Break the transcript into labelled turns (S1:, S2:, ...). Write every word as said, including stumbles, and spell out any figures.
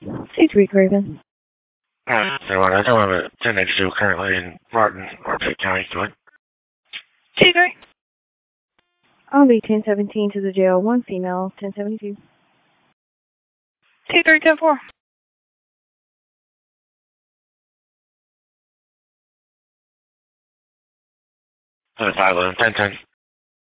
S1: C three Craven.
S2: Uh, so what I don't have a ten eighty-two currently in Martin or Pitt County, so
S1: C three. I'll be ten seventeen to the jail. One female, ten seventy-two. C three ten four.
S2: five eleven, ten ten.